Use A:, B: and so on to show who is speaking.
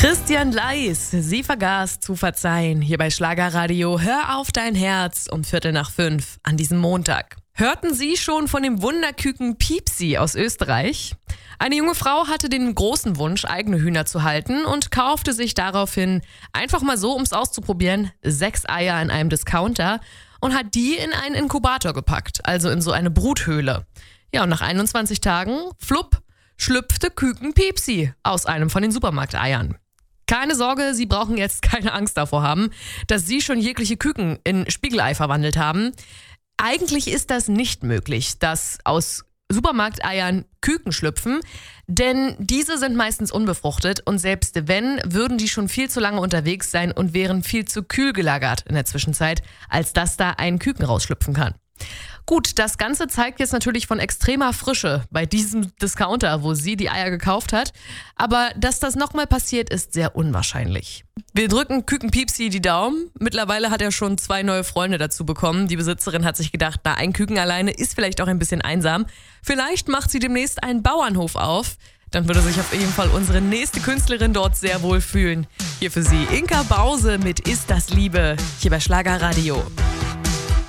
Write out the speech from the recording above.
A: Christian Leis, sie vergaß zu verzeihen. Hier bei Schlagerradio Hör auf dein Herz um 4:45 an diesem Montag. Hörten Sie schon von dem Wunderküken Piepsi aus Österreich? Eine junge Frau hatte den großen Wunsch, eigene Hühner zu halten und kaufte sich daraufhin einfach mal so, um es auszuprobieren, 6 Eier in einem Discounter und hat die in einen Inkubator gepackt, also in so eine Bruthöhle. Ja, und nach 21 Tagen, flupp, schlüpfte Küken Piepsi aus einem von den Supermarkteiern. Keine Sorge, Sie brauchen jetzt keine Angst davor haben, dass Sie schon jegliche Küken in Spiegelei verwandelt haben. Eigentlich ist das nicht möglich, dass aus Supermarkteiern Küken schlüpfen, denn diese sind meistens unbefruchtet und selbst wenn, würden die schon viel zu lange unterwegs sein und wären viel zu kühl gelagert in der Zwischenzeit, als dass da ein Küken rausschlüpfen kann. Gut, das Ganze zeigt jetzt natürlich von extremer Frische bei diesem Discounter, wo sie die Eier gekauft hat. Aber dass das nochmal passiert, ist sehr unwahrscheinlich. Wir drücken Küken Piepsi die Daumen. Mittlerweile hat er schon 2 neue Freunde dazu bekommen. Die Besitzerin hat sich gedacht, ein Küken alleine ist vielleicht auch ein bisschen einsam. Vielleicht macht sie demnächst einen Bauernhof auf. Dann würde sich auf jeden Fall unsere nächste Künstlerin dort sehr wohl fühlen. Hier für Sie Inka Bause mit Ist das Liebe, hier bei Schlagerradio.